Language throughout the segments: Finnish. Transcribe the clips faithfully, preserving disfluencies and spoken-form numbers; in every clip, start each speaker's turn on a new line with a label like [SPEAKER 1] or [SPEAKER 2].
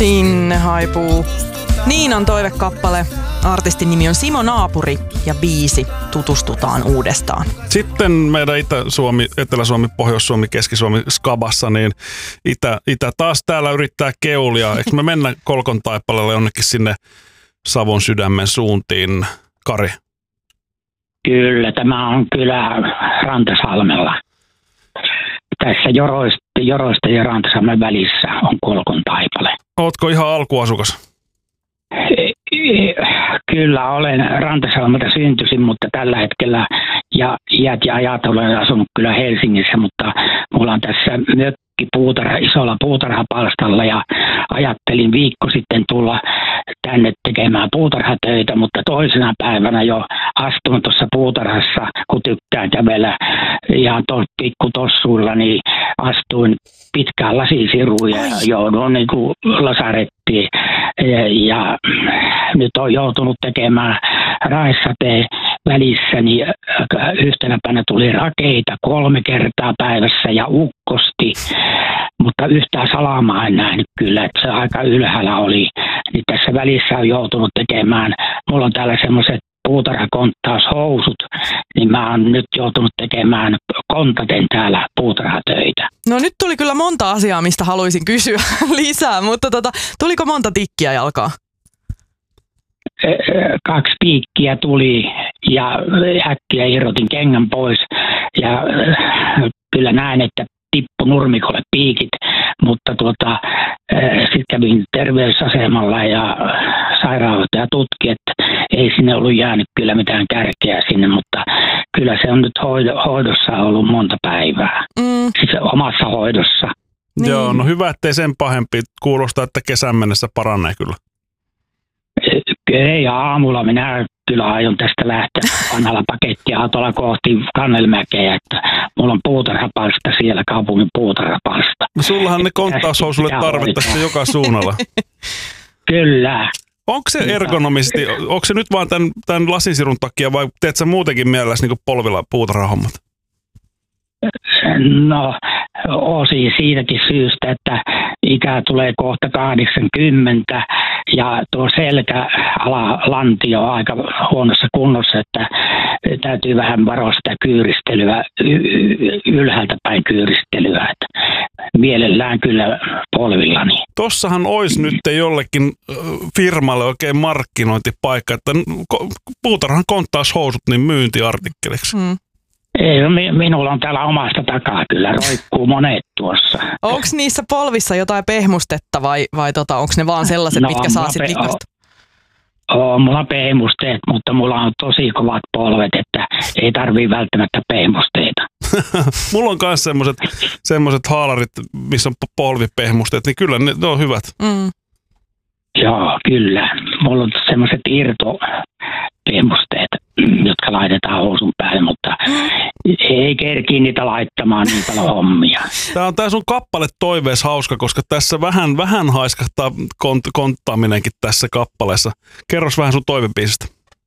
[SPEAKER 1] Sinne haipuu Niinan toivekappale. Artistin nimi on Simo Naapuri ja biisi Tutustutaan uudestaan.
[SPEAKER 2] Sitten meidän Itä-Suomi, Etelä-Suomi, Pohjois-Suomi, Keski-Suomi skabassa, niin Itä, Itä taas täällä yrittää keulia. Eikö me mennä Kolkon taipaleelle jonnekin sinne Savon sydämen suuntiin, Kari?
[SPEAKER 3] Kyllä, tämä on kylä Rantasalmella. Tässä Joroista, Joroista ja Rantasalmen välissä on Kolkon taipale.
[SPEAKER 2] Ootko ihan alkuasukas?
[SPEAKER 3] Kyllä, olen Rantasalmelta syntyisin, mutta tällä hetkellä ja iät ja ajat olen asunut kyllä Helsingissä, mutta mulla on tässä mökki puutarha, isolla puutarhapalstalla ja ajattelin viikko sitten tulla tänne tekemään puutarhatöitä, mutta toisena päivänä jo astun tuossa puutarhassa, kun tykkään kävellä ihan to, pikku tossuilla, niin astuin pitkään lasisiruun ja joudun niin kuin lasarettiin. Ja, ja nyt on joutunut tekemään raissateen välissä, niin yhtenä päivänä tuli rakeita kolme kertaa päivässä ja ukkosti, mutta yhtään salamaa en nähnyt kyllä, että se aika ylhäällä oli. Niin tässä välissä on joutunut tekemään, mulla on täällä semmoiset puutarhakonttaushousut, niin mä oon nyt joutunut tekemään kontaten täällä puutarhatöitä.
[SPEAKER 1] No nyt tuli kyllä monta asiaa, mistä haluaisin kysyä lisää, mutta tota, tuliko monta tikkiä jalkaa?
[SPEAKER 3] Kaksi piikkiä tuli ja äkkiä irrotin kengän pois ja kyllä näen, että tippu nurmikolle piikit, mutta tuota, sitten kävin terveysasemalla ja sairaanhoitaja tutki, että ei sinne ollut jäänyt kyllä mitään kärkeä sinne, mutta kyllä se on nyt hoidossa ollut monta päivää, mm. siis omassa hoidossa.
[SPEAKER 2] Niin. Joo, no hyvä, ettei sen pahempi. Kuulostaa, että kesän mennessä paranee kyllä.
[SPEAKER 3] Ei, aamulla minä kyllä aion tästä lähteä vanhalla pakettiautolla kohti Kannelmäkeä, että mulla on puutarhapalsta siellä, kaupungin puutarhapalsta.
[SPEAKER 2] No sullahan ne konttaushousulle tarvetta sitten joka suunnalla.
[SPEAKER 3] Kyllä.
[SPEAKER 2] Onko se ergonomisesti, onko se nyt vaan tämän, tämän lasisirun takia vai teet sä muutenkin mielelläsi niin polvilla puutarhahommat?
[SPEAKER 3] No, osin siitäkin syystä, että ikä tulee kohta kahdeksankymmentä ja tuo selkäalalantio on aika huonossa kunnossa, että täytyy vähän varoa sitä kyyristelyä, ylhäältä päin kyyristelyä, että mielellään kyllä polvillani.
[SPEAKER 2] Tossahan olisi nyt jollekin firmalle oikein markkinointipaikka, että puutarhan konttaushousut niin myyntiartikkeliksi. Hmm.
[SPEAKER 3] Ei, minulla on täällä omasta takaa kyllä, roikkuu monet tuossa.
[SPEAKER 1] Onko niissä polvissa jotain pehmustetta vai, vai tota, onko ne vaan sellaiset, no, mitkä saa sitten likasta?
[SPEAKER 3] On mulla pehmusteet, mutta mulla on tosi kovat polvet, että ei tarvii välttämättä pehmusteita.
[SPEAKER 2] Mulla on myös semmoiset semmoiset haalarit, missä on polvipehmusteet, niin kyllä ne, ne on hyvät. Mm.
[SPEAKER 3] Joo, kyllä. Mulla on semmoiset irtopehmusteet, jotka laitetaan housun päälle, mutta ei kerkiä niitä laittamaan niin paljon hommia.
[SPEAKER 2] Tämä on tää sun kappale toiveessa hauska, koska tässä vähän, vähän haiskahtaa kont- konttaaminenkin tässä kappaleessa. Kerros vähän sun toivebiisistä.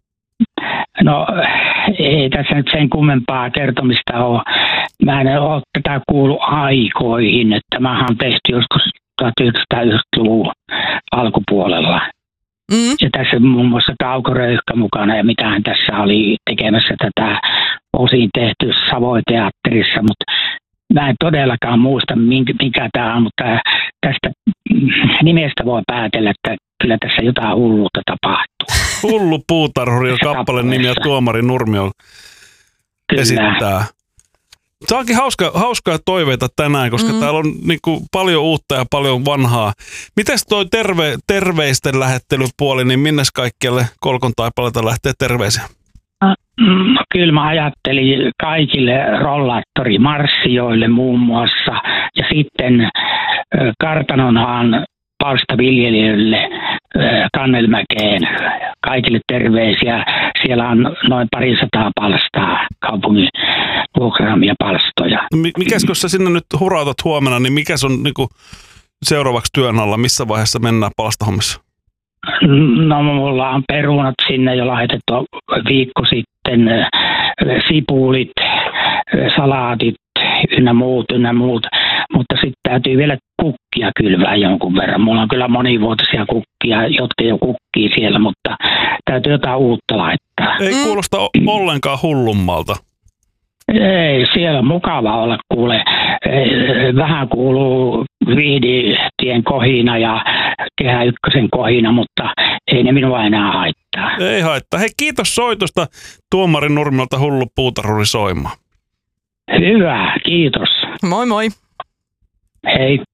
[SPEAKER 3] No ei tässä nyt sen kummempaa kertomista ole. Mä en ole tätä kuullut aikoihin, että tämähän on tehty joskus tuhatyhdeksänsataayhdeksänkymmentäluvun alkupuolella. Mm. Ja tässä muun muassa Kauko-Röyhkä mukana ja mitähän tässä oli tekemässä tätä osin tehty Savoy-teatterissa, mutta mä en todellakaan muista mikä tämä on, mutta tästä nimestä voi päätellä, että kyllä tässä jotain hulluutta tapahtuu.
[SPEAKER 2] Hullu puutarhuri on kappaleen nimi ja Tuomari Nurmio esittää. Se onkin hauska, hauskaa toiveita tänään, koska mm-hmm. täällä on niin kuin paljon uutta ja paljon vanhaa. Mites toi terve, terveisten lähettelypuoli, niin minnes kaikkialle Kolkon taipaleelta lähtee terveisiä?
[SPEAKER 3] No, kyllä mä ajattelin kaikille rollaattorimarssijoille muun muassa ja sitten Kartanonhaan palstaviljelijöille Kannelmäkeen kaikille terveisiä. Siellä on noin parisataa palstaa kaupungin vuokraamia palstoja.
[SPEAKER 2] Mikäs kun sä sinne nyt hurautat huomenna, niin mikäs on niinku seuraavaksi työn alla? Missä vaiheessa mennään palstahommissa?
[SPEAKER 3] No mulla on perunat sinne jo laitettu viikko sitten, sipulit, salaatit ynnä muut, ynnä muut. Mutta sitten täytyy vielä kukkia kylvää jonkun verran. Mulla on kyllä monivuotisia kukkia, jotka jo kukkii siellä, mutta täytyy jotain uutta laittaa.
[SPEAKER 2] Ei kuulosta ollenkaan hullummalta.
[SPEAKER 3] Ei, siellä on mukava olla, kuule. Vähän kuuluu Viihditien kohina ja Kehä Ykkösen kohina, mutta ei ne minua enää haittaa.
[SPEAKER 2] Ei haittaa. Hei, kiitos soitosta Tuomari Nurmelta, hullu puutarhuri soimaan.
[SPEAKER 3] Hyvä, kiitos.
[SPEAKER 1] Moi moi.
[SPEAKER 3] Hei.